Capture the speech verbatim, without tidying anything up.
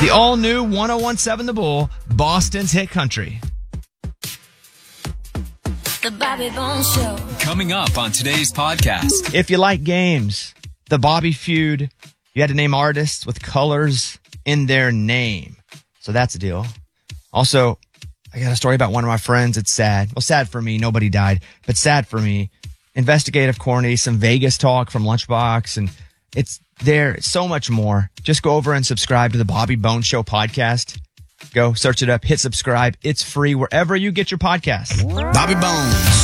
The all-new one oh one seven The Bull, Boston's hit country. The Bobby Bones Show. Coming up on today's podcast. If you like games, the Bobby Feud, you had to name artists with colors in their name. So that's a deal. Also, I got a story about one of my friends. It's sad. Well, sad for me. Nobody died, but sad for me. Investigative corny, some Vegas talk from Lunchbox, and it's there. It's so much more. Just go over and subscribe to the Bobby Bones Show podcast. Go search it up, hit subscribe. It's free wherever you get your podcasts. Bobby Bones.